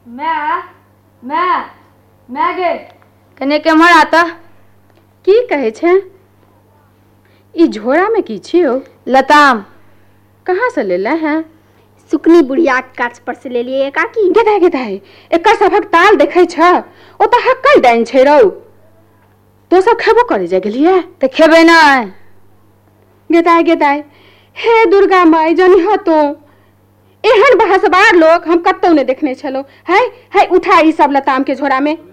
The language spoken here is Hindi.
मैं गे कने केम्हर आता की कहे छे? ई झोरा में की छियो? लताम। कहाँ से लेला हैं? सुकनी बुढ़िया के गाछ पर से ले लिए काकी। गेदाय एकर सभक ताल देखे छ। ओ त हक्कल डाइन छै रौ। तो सब खेबो करे जा गेलिए त खेबे ना। गेदाय हे दुर्गा माई जनी हतो एहन बहसबार लोग हम कत्तौ ने देखने छलो। है उठा ई सब लताम के झोरा में।